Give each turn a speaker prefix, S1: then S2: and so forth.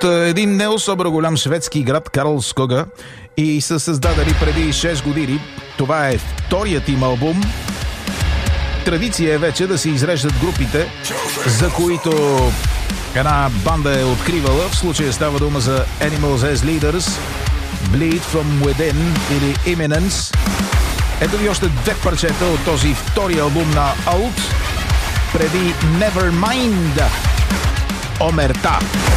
S1: от един не особено голям шведски град Карлскога и са създадени преди 6 години. Това е вторият им албум. Традиция е вече да се изреждат групите, за които една банда е откривала. В случая става дума за Animals as Leaders, Bleed From Within или Imminence. Ето ви още две парчета от този втори албум на Out преди Nevermind. Омерта.